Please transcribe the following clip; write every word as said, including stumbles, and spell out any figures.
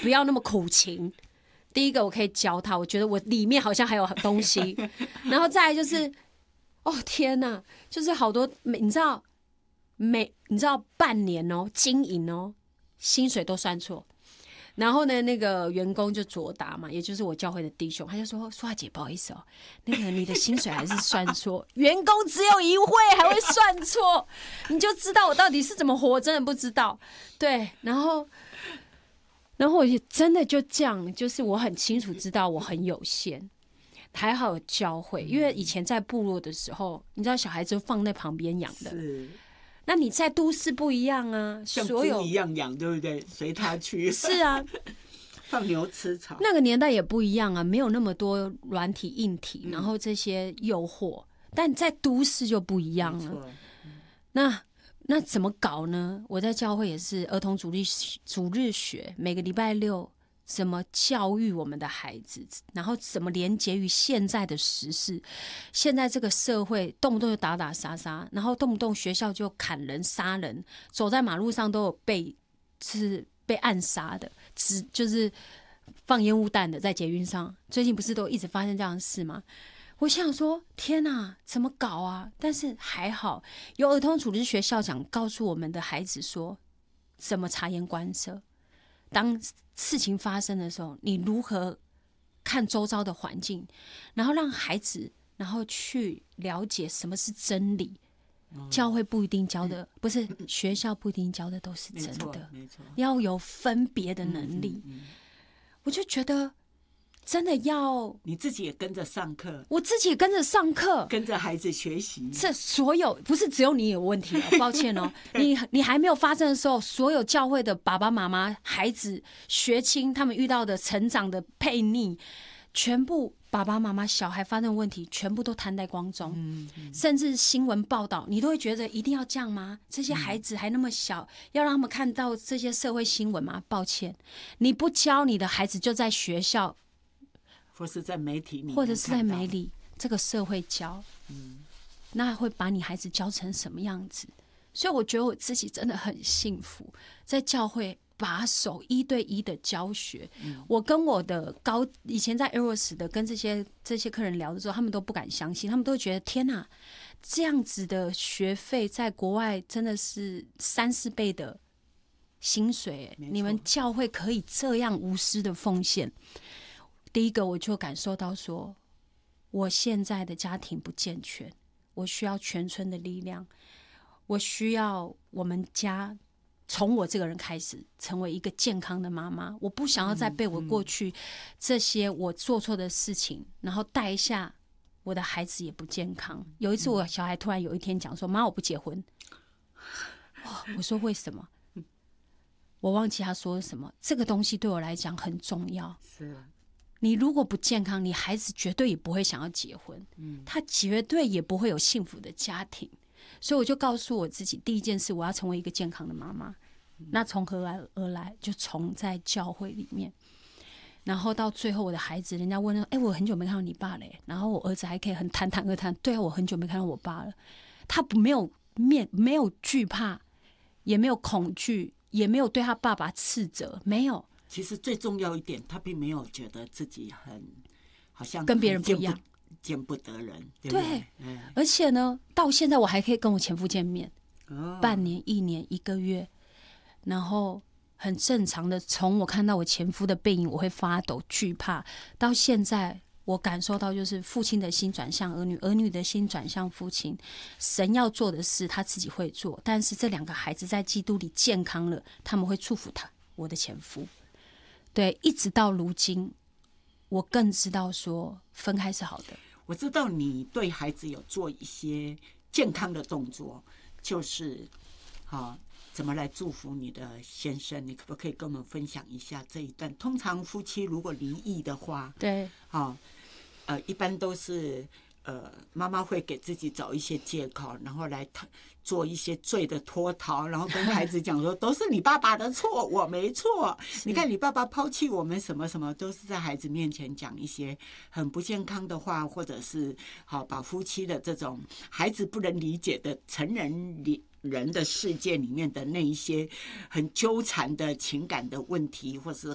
不要那么苦情。第一个我可以教他，我觉得我里面好像还有东西，然后再来就是，哦天哪，就是好多你知道每你知道半年哦经营哦薪水都算错，然后呢那个员工就卓达嘛，也就是我教会的弟兄，他就说苏华姐不好意思哦，那个你的薪水还是算错，员工只有一位还会算错，你就知道我到底是怎么活，真的不知道。对，然后。然后我真的就这样，就是我很清楚知道我很有限，还好有教会，因为以前在部落的时候，你知道小孩子放在旁边养的， 是。 那你在都市不一样啊， 像所有猪一样养，对不对？随他去。 是啊， 放牛吃草。 那个年代也不一样啊，没有那么多软体硬体，然后这些诱惑，但在都市就不一样了。那。那怎么搞呢？我在教会也是儿童主日主日学，每个礼拜六怎么教育我们的孩子，然后怎么连结于现在的时事。现在这个社会动不动就打打杀杀，然后动不动学校就砍人杀人，走在马路上都有被是被暗杀的，只就是放烟雾弹的在捷运上。最近不是都一直发生这样的事吗？我想说，天哪，怎么搞啊？但是还好，有儿童主日学校长告诉我们的孩子说，怎么察言观色。当事情发生的时候，你如何看周遭的环境，然后让孩子，然后去了解什么是真理。嗯、教会不一定教的，不是学校不一定教的都是真的，要有分别的能力。嗯嗯嗯、我就觉得。真的要你自己也跟着上课， 我自己也跟着上课， 跟着孩子学习。 这所有不是只有你有问题哦，抱歉哦，你你还没有发生的时候，所有教会的爸爸妈妈、孩子、学青他们遇到的成长的悖逆，全部爸爸妈妈、小孩发生的问题，全部都摊在光中。嗯嗯、甚至新闻报道，你都会觉得一定要这样吗？这些孩子还那么小，嗯、要让他们看到这些社会新闻吗？抱歉，你不教你的孩子，就在学校。 或是在媒体里， 或者是在媒体这个社会教，嗯，那会把你孩子教成什么样子？所以我觉得我自己真的很幸福，在教会把手一对一的教学。嗯、我跟我的高以前在 Eros 的跟这些这些客人聊的时候，他们都不敢相信，他们都觉得天哪，这样子的学费在国外真的是三四倍的薪水，你们教会可以这样无私的奉献。第一个我就感受到说，我现在的家庭不健全，我需要全村的力量，我需要我们家从我这个人开始成为一个健康的妈妈。我不想要再被我过去这些我做错的事情，嗯嗯、然后带一下我的孩子也不健康。有一次我小孩突然有一天讲说，妈我不结婚。哦、我说为什么？我忘记他说什么。这个东西对我来讲很重要。是。你如果不健康，你孩子绝对也不会想要结婚，嗯、他绝对也不会有幸福的家庭。所以我就告诉我自己，第一件事我要成为一个健康的妈妈。嗯、那从何而而来？就从在教会里面，然后到最后我的孩子，人家问哎，我很久没看到你爸了，然后我儿子还可以很坦坦而谈，对啊，我很久没看到我爸了。他不没有面，没有惧怕，也没有恐惧，也没有对他爸爸斥责，没有。 其实最重要一点，他并没有觉得自己很好像跟别人不一样， 见不得人。对, 对, 对、嗯， 而且呢，到现在我还可以跟我前夫见面，哦、半年、一年、一个月，然后很正常的，从我看到我前夫的背影，我会发抖、惧怕，到现在我感受到就是父亲的心转向儿女，儿女的心转向父亲。神要做的事，他自己会做，但是这两个孩子在基督里健康了，他们会祝福他，我的前夫。对，一直到如今，我更知道说分开是好的。 我知道你对孩子有做一些健康的动作，就是啊，怎么来祝福你的先生？你可不可以跟我们分享一下这一段？通常夫妻如果离异的话， 对， 啊，呃，一般都是呃，妈妈会给自己找一些借口，然后来做一些罪的脱逃，然后跟孩子讲说都是你爸爸的错，我没错。你看你爸爸抛弃我们什么什么，都是在孩子面前讲一些很不健康的话，或者是好把夫妻的这种孩子不能理解的成人理人的世界里面的那一些很纠缠的情感的问题，或是